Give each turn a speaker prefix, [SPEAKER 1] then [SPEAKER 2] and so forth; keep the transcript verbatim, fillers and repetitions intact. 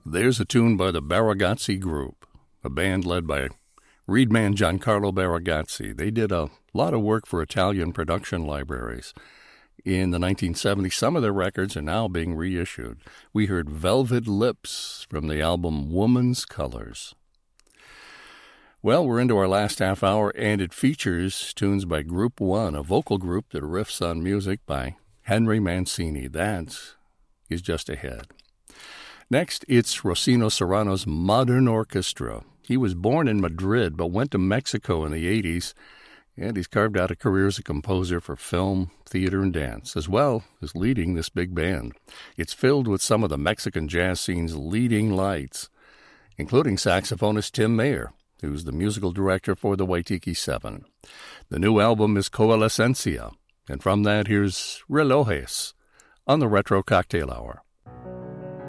[SPEAKER 1] There's a tune by the Baragazzi Group, a band led by reed man Giancarlo Baragazzi. They did a lot of work for Italian production libraries. In the nineteen seventies, some of their records are now being reissued. We heard Velvet Lips from the album Woman's Colors. Well, we're into our last half hour, and it features tunes by Group One, a vocal group that riffs on music by Henry Mancini. That is just ahead. Next, it's Rosino Serrano's Modern Orchestra. He was born in Madrid, but went to Mexico in the eighties, and he's carved out a career as a composer for film, theater, and dance, as well as leading this big band. It's filled with some of the Mexican jazz scene's leading lights, including saxophonist Tim Mayer, who's the musical director for the Waitiki Seven. The new album is Coalescencia, and from that, here's Relojes on the Retro Cocktail Hour.